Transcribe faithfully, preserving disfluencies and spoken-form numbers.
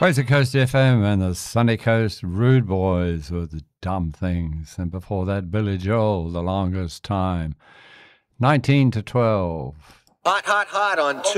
Fraser Coast F M and the Sunny Coast Rude Boys with the Dumb Things. And before that, Billy Joel, The Longest Time. nineteen to twelve. Hot, hot, hot on